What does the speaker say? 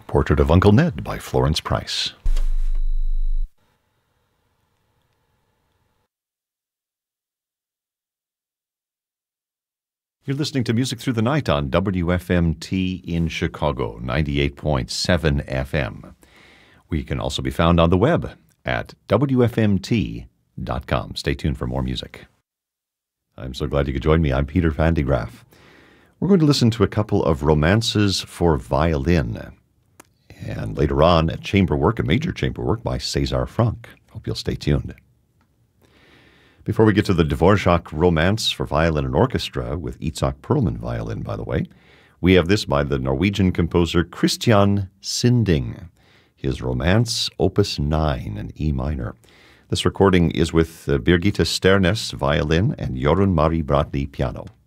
Portrait of Uncle Ned by Florence Price. You're listening to Music Through the Night on WFMT in Chicago, 98.7 FM. We can also be found on the web at WFMT.com. Stay tuned for more music. I'm so glad you could join me. I'm Peter Van de Graaff. We're going to listen to a couple of romances for violin. And later on, a major chamber work by César Franck. Hope you'll stay tuned. Before we get to the Dvorak Romance for Violin and Orchestra with Itzhak Perlman violin, by the way, we have this by the Norwegian composer Christian Sinding, his Romance, Opus 9 in E minor. This recording is with Birgitte Sternes violin and Jorunn Marie Bratli piano.